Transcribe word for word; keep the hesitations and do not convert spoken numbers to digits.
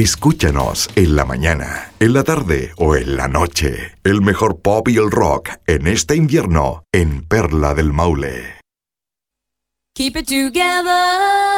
Escúchanos en la mañana, en la tarde o en la noche. El mejor pop y el rock en este invierno en Perla del Maule. Keep it together.